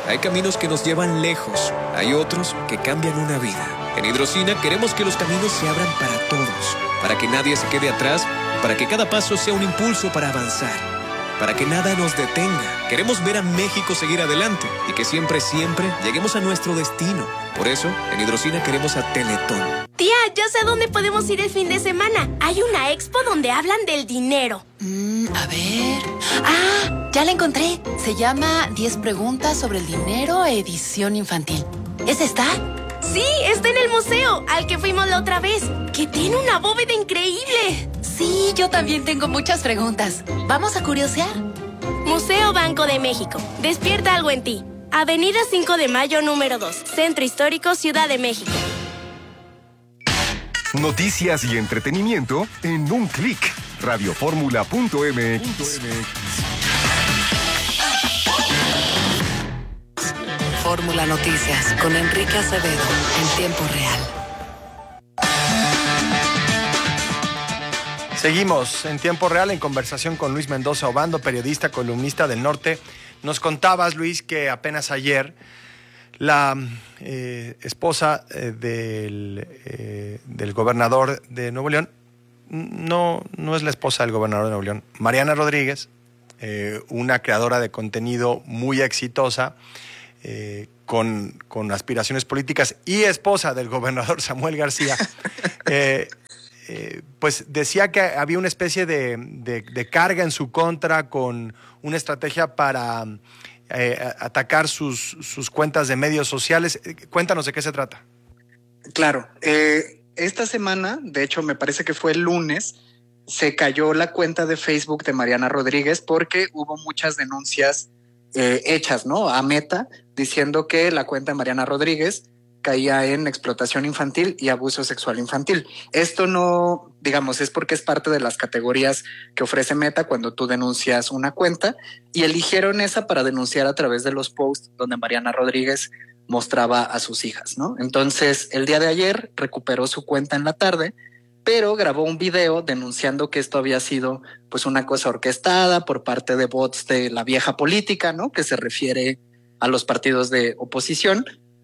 Hay caminos que nos llevan lejos, hay otros que cambian una vida. En Hidrocina queremos que los caminos se abran para todos, para que nadie se quede atrás, para que cada paso sea un impulso para avanzar, para que nada nos detenga. Queremos ver a México seguir adelante y que siempre, siempre lleguemos a nuestro destino. Por eso, en Hidrocina queremos a Teletón. Tía, ya sé a dónde podemos ir el fin de semana. Hay una expo donde hablan del dinero. A ver... ¡Ah! Ya la encontré. Se llama 10 preguntas sobre el dinero, edición infantil. ¿Esa está? Sí, está en el museo, al que fuimos la otra vez, que tiene una bóveda increíble. Sí, yo también tengo muchas preguntas. ¿Vamos a curiosear? Museo Banco de México. Despierta algo en ti. Avenida 5 de Mayo, número 2. Centro Histórico, Ciudad de México. Noticias y entretenimiento en un clic. Radioformula.mx. Fórmula Noticias con Enrique Acevedo en tiempo real. Seguimos en tiempo real en conversación con Luis Mendoza Obando, periodista, columnista del Norte. Nos contabas, Luis, que apenas ayer la esposa del gobernador de Nuevo León, no es la esposa del gobernador de Nuevo León, Mariana Rodríguez, una creadora de contenido muy exitosa, con aspiraciones políticas y esposa del gobernador Samuel García, pues decía que había una especie de carga en su contra con una estrategia para atacar sus cuentas de medios sociales. Cuéntanos de qué se trata. Claro, esta semana, de hecho me parece que fue el lunes, se cayó la cuenta de Facebook de Mariana Rodríguez porque hubo muchas denuncias hechas, ¿no?, a Meta, diciendo que la cuenta de Mariana Rodríguez caía en explotación infantil y abuso sexual infantil. Esto no, digamos, es porque es parte de las categorías que ofrece Meta cuando tú denuncias una cuenta, y eligieron esa para denunciar a través de los posts donde Mariana Rodríguez mostraba a sus hijas, ¿no? Entonces, el día de ayer recuperó su cuenta en la tarde, pero grabó un video denunciando que esto había sido pues una cosa orquestada por parte de bots de la vieja política, ¿no?, que se refiere a los partidos de oposición.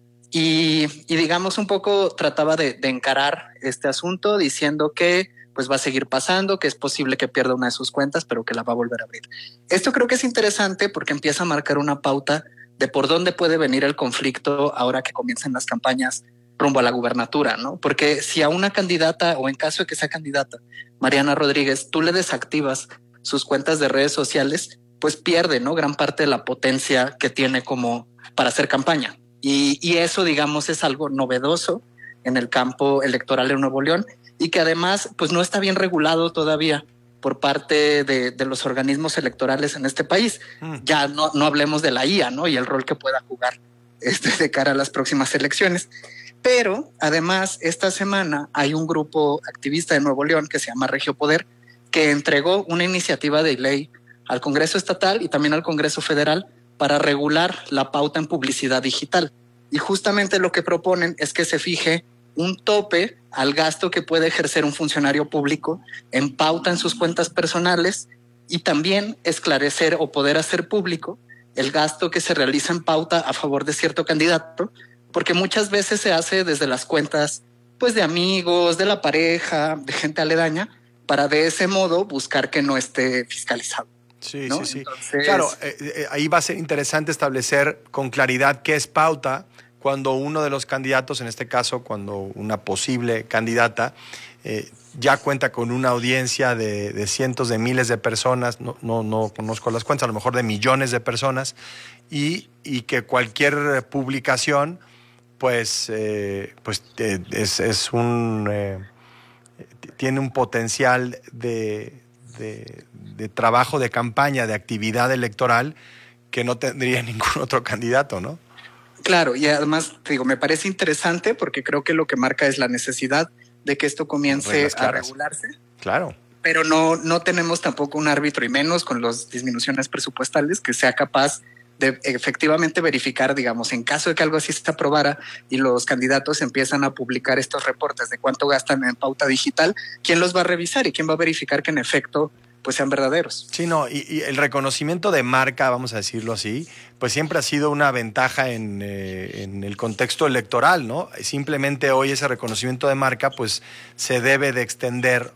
Y digamos un poco trataba de encarar este asunto diciendo que pues va a seguir pasando, que es posible que pierda una de sus cuentas, pero que la va a volver a abrir. Esto creo que es interesante porque empieza a marcar una pauta de por dónde puede venir el conflicto ahora que comiencen las campañas rumbo a la gubernatura, ¿no? Porque si a una candidata, o en caso de que sea candidata, Mariana Rodríguez, tú le desactivas sus cuentas de redes sociales, pues pierde, ¿no?, gran parte de la potencia que tiene como para hacer campaña. Y eso, digamos, es algo novedoso en el campo electoral de Nuevo León y que además pues no está bien regulado todavía por parte de los organismos electorales en este país. Ya no hablemos de la IA, ¿no?, y el rol que pueda jugar de cara a las próximas elecciones. Pero además esta semana hay un grupo activista de Nuevo León que se llama Regio Poder, que entregó una iniciativa de ley al Congreso Estatal y también al Congreso Federal para regular la pauta en publicidad digital. Y justamente lo que proponen es que se fije un tope al gasto que puede ejercer un funcionario público en pauta en sus cuentas personales, y también esclarecer o poder hacer público el gasto que se realiza en pauta a favor de cierto candidato, porque muchas veces se hace desde las cuentas pues de amigos, de la pareja, de gente aledaña, para de ese modo buscar que no esté fiscalizado. Sí, ¿no? sí. Entonces, claro, ahí va a ser interesante establecer con claridad qué es pauta cuando uno de los candidatos, en este caso cuando una posible candidata, ya cuenta con una audiencia de cientos de miles de personas, no conozco las cuentas, a lo mejor de millones de personas, y que cualquier publicación tiene un potencial de trabajo de campaña, de actividad electoral que no tendría ningún otro candidato, ¿no? Claro, y además, digo, me parece interesante porque creo que lo que marca es la necesidad de que esto comience a regularse. Claro. Pero no tenemos tampoco un árbitro, y menos con las disminuciones presupuestales, que sea capaz de efectivamente verificar, digamos, en caso de que algo así se aprobara y los candidatos empiezan a publicar estos reportes de cuánto gastan en pauta digital, ¿quién los va a revisar y quién va a verificar que en efecto pues sean verdaderos. Sí, no, y el reconocimiento de marca, vamos a decirlo así, pues siempre ha sido una ventaja en el contexto electoral, ¿no? Simplemente hoy ese reconocimiento de marca pues se debe de extender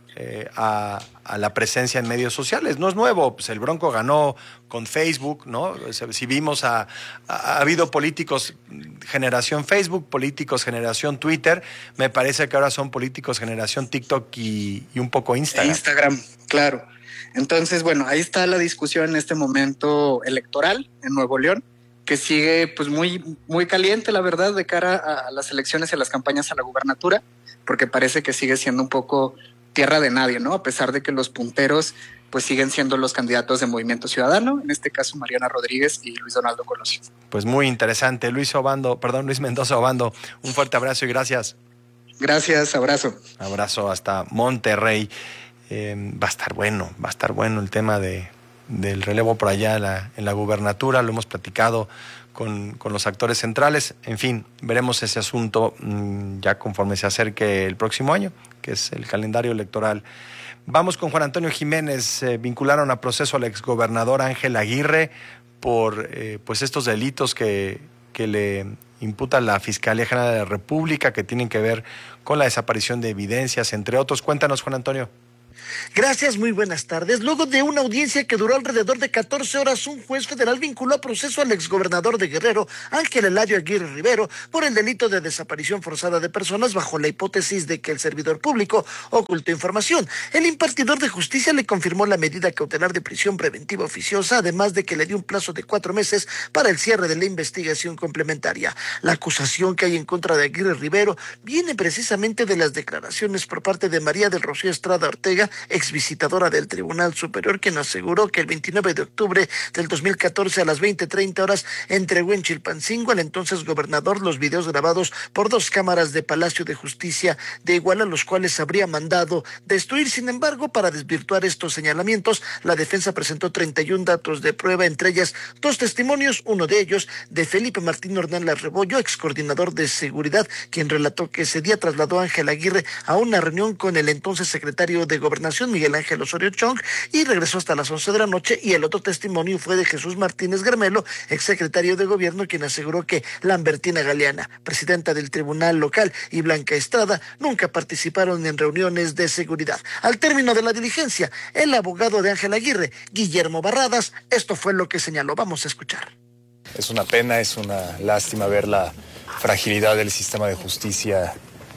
a la presencia en medios sociales. No es nuevo, pues el Bronco ganó con Facebook, ¿no? Si vimos, ha habido políticos generación Facebook, políticos generación Twitter, me parece que ahora son políticos generación TikTok y un poco Instagram. Instagram, claro. Entonces, bueno, ahí está la discusión en este momento electoral en Nuevo León, que sigue pues muy, muy caliente, la verdad, de cara a las elecciones y a las campañas a la gubernatura, porque parece que sigue siendo un poco tierra de nadie, ¿no? A pesar de que los punteros pues siguen siendo los candidatos de Movimiento Ciudadano, en este caso Mariana Rodríguez y Luis Donaldo Colosio. Pues muy interesante. Luis Mendoza Obando, un fuerte abrazo y gracias. Gracias, abrazo. Abrazo hasta Monterrey. Va a estar bueno el tema del relevo por allá en la gubernatura, lo hemos platicado con los actores centrales. En fin, veremos ese asunto ya conforme se acerque el próximo año, que es el calendario electoral. Vamos con Juan Antonio Jiménez. Vincularon a proceso al exgobernador Ángel Aguirre por pues estos delitos que le imputa la Fiscalía General de la República, que tienen que ver con la desaparición de evidencias, entre otros. Cuéntanos, Juan Antonio. Gracias, muy buenas tardes. Luego de una audiencia que duró alrededor de 14 horas, un juez federal vinculó a proceso al exgobernador de Guerrero, Ángel Eladio Aguirre Rivero, por el delito de desaparición forzada de personas bajo la hipótesis de que el servidor público ocultó información. El impartidor de justicia le confirmó la medida cautelar de prisión preventiva oficiosa, además de que le dio un plazo de 4 meses para el cierre de la investigación complementaria. La acusación que hay en contra de Aguirre Rivero viene precisamente de las declaraciones por parte de María del Rocío Estrada Ortega, exvisitadora del Tribunal Superior, quien aseguró que el 29 de octubre del 2014 a las 20:30 horas entregó en Chilpancingo al entonces gobernador los videos grabados por 2 cámaras de Palacio de Justicia de Iguala, los cuales habría mandado destruir. Sin embargo, para desvirtuar estos señalamientos, la defensa presentó 31 datos de prueba, entre ellas 2 testimonios, uno de ellos de Felipe Martín Ornelas Rebollo, ex coordinador de seguridad, quien relató que ese día trasladó a Ángel Aguirre a una reunión con el entonces secretario de Gobernación, Miguel Ángel Osorio Chong, y regresó hasta las 11 de la noche. Y el otro testimonio fue de Jesús Martínez Garmelo, exsecretario de Gobierno, quien aseguró que Lambertina Galeana, presidenta del Tribunal Local, y Blanca Estrada nunca participaron en reuniones de seguridad. Al término de la diligencia, el abogado de Ángel Aguirre, Guillermo Barradas, esto fue lo que señaló. Vamos a escuchar. Es una pena, es una lástima ver la fragilidad del sistema de justicia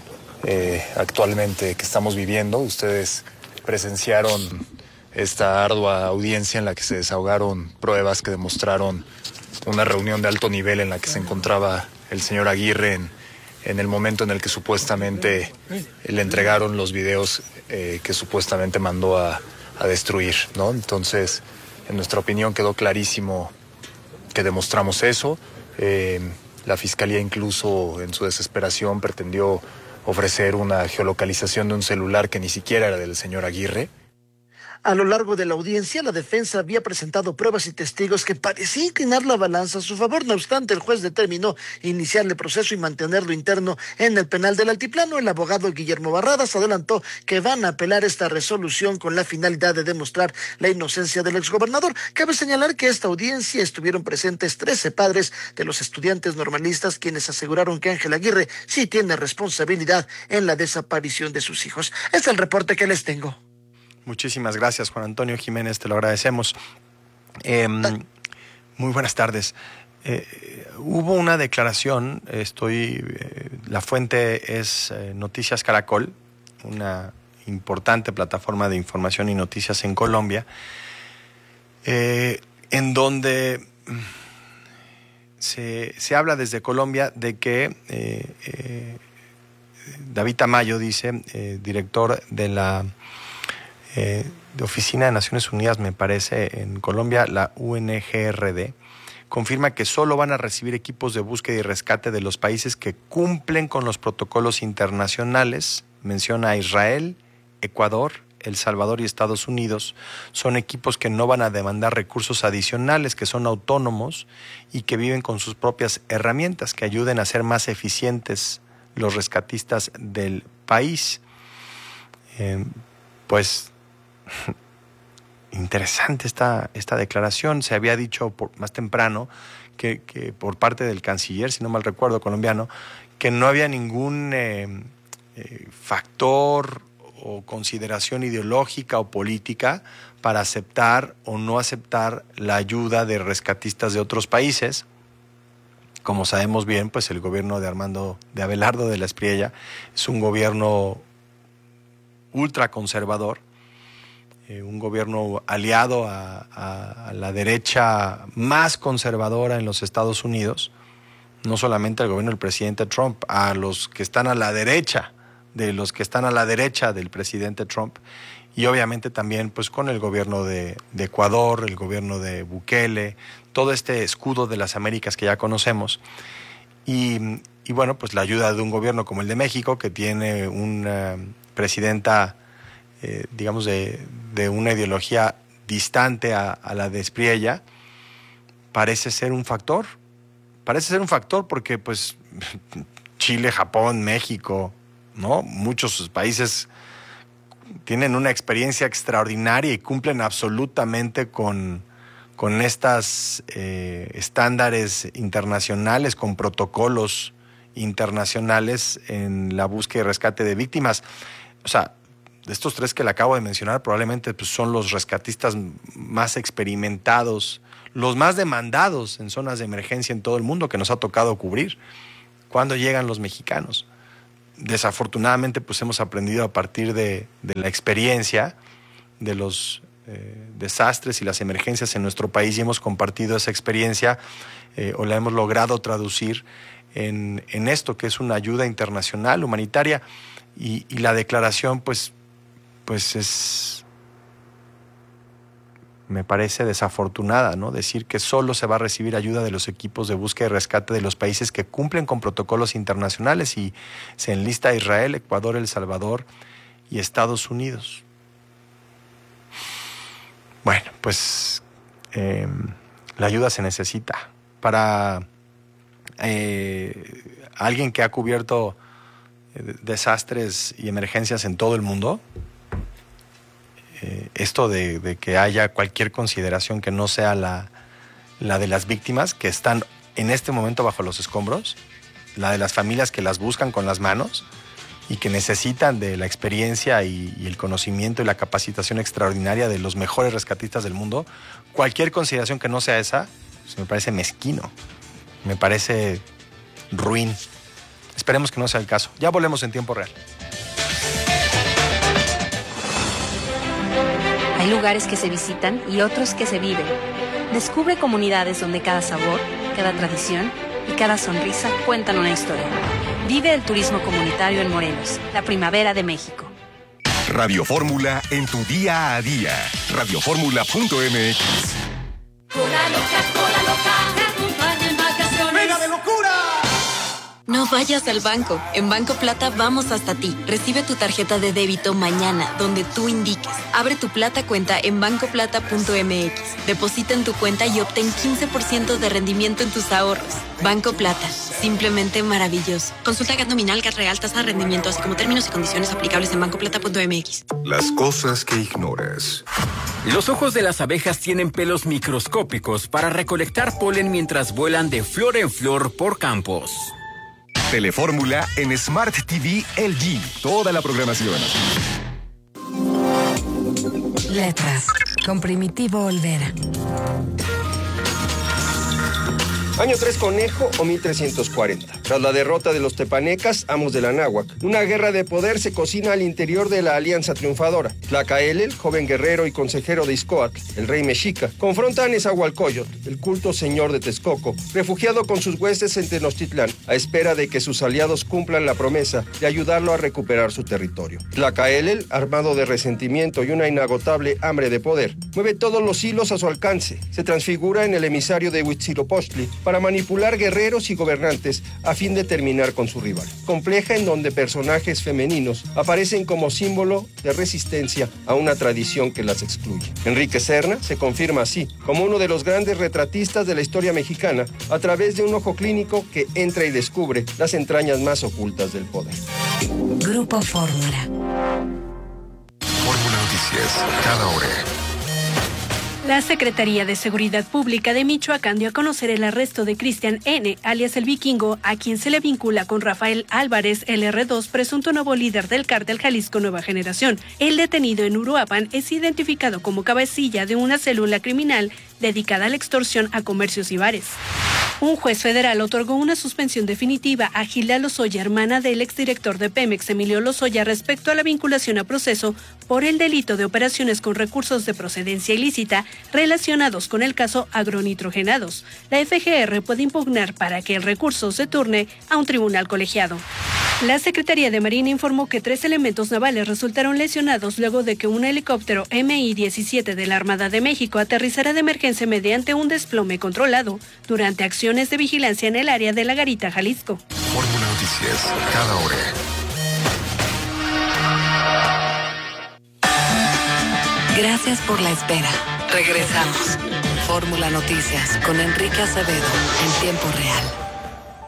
actualmente que estamos viviendo. Ustedes presenciaron esta ardua audiencia en la que se desahogaron pruebas que demostraron una reunión de alto nivel en la que se encontraba el señor Aguirre en el momento en el que supuestamente le entregaron los videos que supuestamente mandó a destruir, ¿no? Entonces, en nuestra opinión quedó clarísimo que demostramos eso. La Fiscalía incluso en su desesperación pretendió ofrecer una geolocalización de un celular que ni siquiera era del señor Aguirre. A lo largo de la audiencia, la defensa había presentado pruebas y testigos que parecía inclinar la balanza a su favor. No obstante, el juez determinó iniciar el proceso y mantenerlo interno en el penal del Altiplano. El abogado Guillermo Barradas adelantó que van a apelar esta resolución con la finalidad de demostrar la inocencia del exgobernador. Cabe señalar que esta audiencia estuvieron presentes 13 padres de los estudiantes normalistas, quienes aseguraron que Ángel Aguirre sí tiene responsabilidad en la desaparición de sus hijos. Este es el reporte que les tengo. Muchísimas gracias, Juan Antonio Jiménez, te lo agradecemos. Muy buenas tardes. Hubo una declaración, la fuente es Noticias Caracol, una importante plataforma de información y noticias en Colombia, en donde se habla desde Colombia de que David Tamayo, dice, director de la de Oficina de Naciones Unidas, me parece, en Colombia, la UNGRD, confirma que solo van a recibir equipos de búsqueda y rescate de los países que cumplen con los protocolos internacionales. Menciona a Israel, Ecuador, El Salvador y Estados Unidos. Son equipos que no van a demandar recursos adicionales, que son autónomos y que viven con sus propias herramientas, que ayuden a ser más eficientes los rescatistas del país. Pues interesante esta declaración. Se había dicho más temprano que por parte del canciller, si no mal recuerdo, colombiano, que no había ningún factor o consideración ideológica o política para aceptar o no aceptar la ayuda de rescatistas de otros países. Como sabemos bien, pues el gobierno de Abelardo de la Espriella es un gobierno ultraconservador, un gobierno aliado a la derecha más conservadora en los Estados Unidos, no solamente al gobierno del presidente Trump, a los que están a la derecha de los que están a la derecha del presidente Trump, y obviamente también pues con el gobierno de Ecuador, el gobierno de Bukele, todo este escudo de las Américas que ya conocemos. Y bueno, pues la ayuda de un gobierno como el de México, que tiene una presidenta, digamos, de una ideología distante a la de Espriella, parece ser un factor. Parece ser un factor porque pues Chile, Japón, México, ¿no? Muchos países tienen una experiencia extraordinaria y cumplen absolutamente con estas estándares internacionales, con protocolos internacionales en la búsqueda y rescate de víctimas. O sea, de estos tres que le acabo de mencionar, probablemente pues, son los rescatistas más experimentados, los más demandados en zonas de emergencia en todo el mundo que nos ha tocado cubrir. ¿Cuándo llegan los mexicanos? Desafortunadamente, pues hemos aprendido a partir de la experiencia de los desastres y las emergencias en nuestro país, y hemos compartido esa experiencia o la hemos logrado traducir en esto que es una ayuda internacional humanitaria, y la declaración pues es, me parece desafortunada, ¿no? Decir que solo se va a recibir ayuda de los equipos de búsqueda y rescate de los países que cumplen con protocolos internacionales, y se enlista a Israel, Ecuador, El Salvador y Estados Unidos. Bueno, pues la ayuda se necesita. Para alguien que ha cubierto desastres y emergencias en todo el mundo, esto de que haya cualquier consideración que no sea la de las víctimas que están en este momento bajo los escombros, la de las familias que las buscan con las manos y que necesitan de la experiencia y el conocimiento y la capacitación extraordinaria de los mejores rescatistas del mundo, cualquier consideración que no sea esa, pues me parece mezquino, me parece ruin. Esperemos que no sea el caso. Ya volvemos en tiempo real. Hay lugares que se visitan y otros que se viven. Descubre comunidades donde cada sabor, cada tradición y cada sonrisa cuentan una historia. Vive el turismo comunitario en Morelos, la primavera de México. Radio Fórmula en tu día a día. Radioformula.mx. Cola loca, te acompaña en vacaciones. ¡Venga de locura! No vayas al banco. En Banco Plata vamos hasta ti. Recibe tu tarjeta de débito mañana, donde tú indiques. Abre tu Plata cuenta en bancoplata.mx. Deposita en tu cuenta y obtén 15% de rendimiento en tus ahorros. Banco Plata. Simplemente maravilloso. Consulta GAT nominal, GAT real, tasa de rendimiento, así como términos y condiciones aplicables en bancoplata.mx. Las cosas que ignoras. Los ojos de las abejas tienen pelos microscópicos para recolectar polen mientras vuelan de flor en flor por campos. Telefórmula en Smart TV LG. Toda la programación. Letras con Primitivo Olvera. Año 3 Conejo o 1340. Tras la derrota de los tepanecas, amos de la náhuac, una guerra de poder se cocina al interior de la alianza triunfadora. Tlacaelel, joven guerrero y consejero de Ixcoatl, el rey mexica, confronta a Nezahualcóyotl, el culto señor de Texcoco, refugiado con sus huestes en Tenochtitlán, a espera de que sus aliados cumplan la promesa de ayudarlo a recuperar su territorio. Tlacaelel, armado de resentimiento y una inagotable hambre de poder, mueve todos los hilos a su alcance. Se transfigura en el emisario de Huitzilopochtli para manipular guerreros y gobernantes a fin de terminar con su rival. Compleja, en donde personajes femeninos aparecen como símbolo de resistencia a una tradición que las excluye. Enrique Serna se confirma así como uno de los grandes retratistas de la historia mexicana a través de un ojo clínico que entra y descubre las entrañas más ocultas del poder. Grupo Fórmula. Fórmula Noticias, cada hora. La Secretaría de Seguridad Pública de Michoacán dio a conocer el arresto de Cristian N., alias El Vikingo, a quien se le vincula con Rafael Álvarez, el R2, presunto nuevo líder del cártel Jalisco Nueva Generación. El detenido en Uruapan es identificado como cabecilla de una célula criminal dedicada a la extorsión a comercios y bares. Un juez federal otorgó una suspensión definitiva a Gilda Lozoya, hermana del exdirector de Pemex, Emilio Lozoya, respecto a la vinculación a proceso por el delito de operaciones con recursos de procedencia ilícita relacionados con el caso agronitrogenados. La FGR puede impugnar para que el recurso se turne a un tribunal colegiado. La Secretaría de Marina informó que 3 elementos navales resultaron lesionados luego de que un helicóptero Mi-17 de la Armada de México aterrizara de emergencia mediante un desplome controlado durante acciones de vigilancia en el área de La Garita, Jalisco. Fórmula Noticias, cada hora. Gracias por la espera. Regresamos. Fórmula Noticias con Enrique Acevedo en tiempo real.